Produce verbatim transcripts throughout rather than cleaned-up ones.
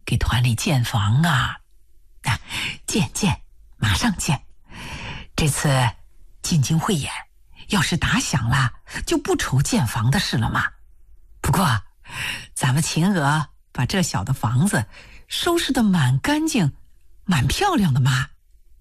给团里建房啊。啊，建建，马上建。这次进京汇演，要是打响了，就不愁建房的事了嘛。不过，咱们秦娥把这小的房子收拾得蛮干净、蛮漂亮的嘛。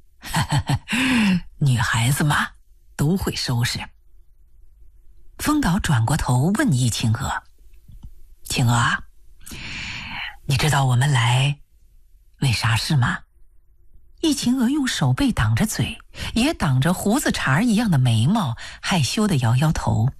女孩子嘛，都会收拾。风岛转过头问易秦娥：“秦娥啊，你知道我们来为啥事吗？”易秦娥用手背挡着嘴，也挡着胡子茬一样的眉毛，害羞地摇摇头。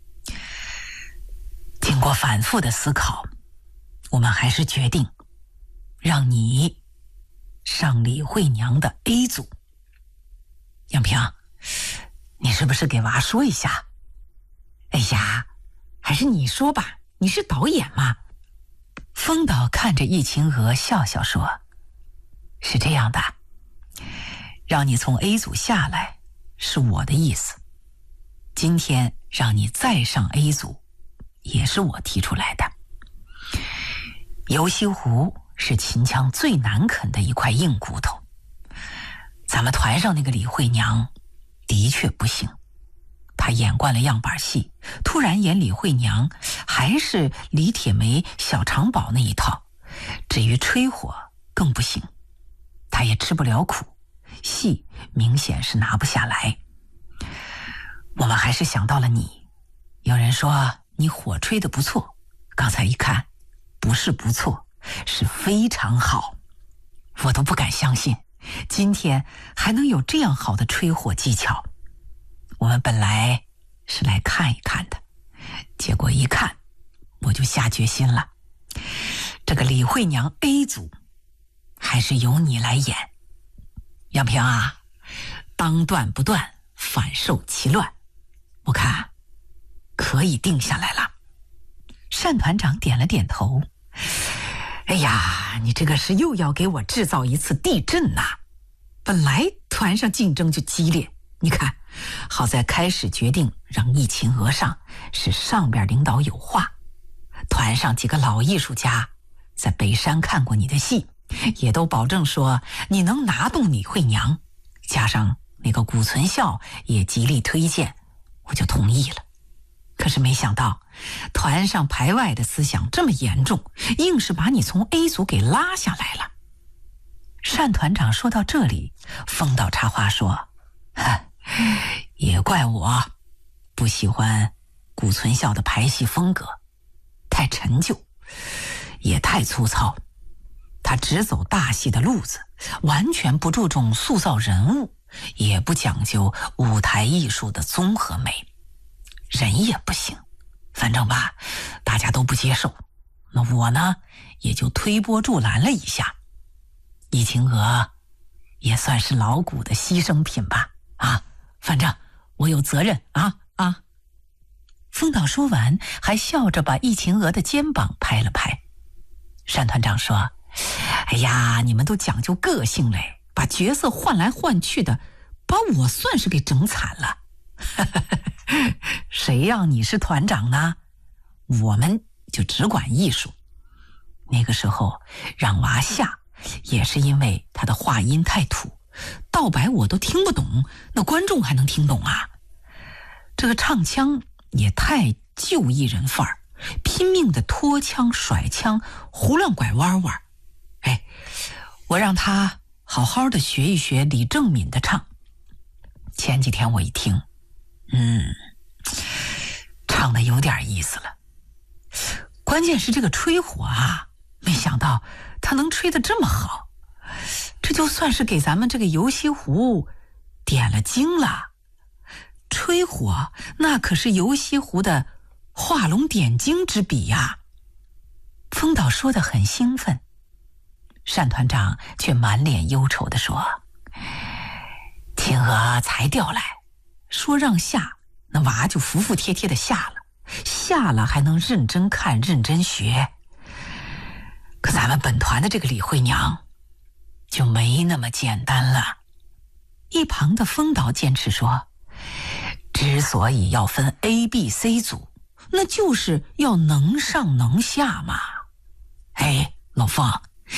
经过反复的思考，我们还是决定让你上李慧娘的 A 组。杨平，你是不是给娃说一下？哎呀，还是你说吧，你是导演嘛。风岛看着易秦娥笑笑说：“是这样的，让你从 A 组下来是我的意思，今天让你再上 A 组也是我提出来的。游西湖是秦腔最难啃的一块硬骨头，咱们团上那个李慧娘的确不行，她演惯了样板戏，突然演李慧娘还是李铁梅、小长宝那一套，至于吹火更不行，她也吃不了苦，戏明显是拿不下来。我们还是想到了你，有人说你火吹得不错，刚才一看不是不错，是非常好，我都不敢相信今天还能有这样好的吹火技巧。我们本来是来看一看的，结果一看我就下决心了，这个李慧娘 A 组还是由你来演。杨平啊，当断不断，反受其乱，我看可以定下来了。单团长点了点头。哎呀，你这个是又要给我制造一次地震呐、啊！本来团上竞争就激烈，你看，好在开始决定让易秦娥上，是上边领导有话。团上几个老艺术家在北山看过你的戏，也都保证说你能拿动李慧娘，加上那个谷存孝也极力推荐，我就同意了。可是没想到团上排外的思想这么严重，硬是把你从 A 组给拉下来了。单团长说到这里，风岛插话说：“也怪我不喜欢谷存孝的排戏风格，太陈旧，也太粗糙。他只走大戏的路子，完全不注重塑造人物，也不讲究舞台艺术的综合美。人也不行，反正吧，大家都不接受。那我呢，也就推波助澜了一下。易秦娥也算是老谷的牺牲品吧，啊，反正我有责任啊啊！”风岛说完，还笑着把易秦娥的肩膀拍了拍。单团长说：“哎呀，你们都讲究个性嘞，把角色换来换去的，把我算是给整惨了。谁让你是团长呢？我们就只管艺术。那个时候让娃下，也是因为他的话音太土，道白我都听不懂，那观众还能听懂啊？这个唱腔也太旧艺人范儿，拼命的拖腔甩腔，胡乱拐弯弯。哎，我让他好好的学一学李正敏的唱。前几天我一听，嗯，唱的有点意思了。关键是这个吹火啊，没想到他能吹得这么好，这就算是给咱们这个游西湖点了睛了。吹火那可是游西湖的画龙点睛之笔呀、啊！风岛说得很兴奋，单团长却满脸忧愁地说：“秦娥才调来，说让下，那娃就服服帖帖的下了，下了还能认真看认真学。可咱们本团的这个李慧娘就没那么简单了。”一旁的风岛坚持说：“之所以要分 A、B、C 组，那就是要能上能下嘛。哎，老凤，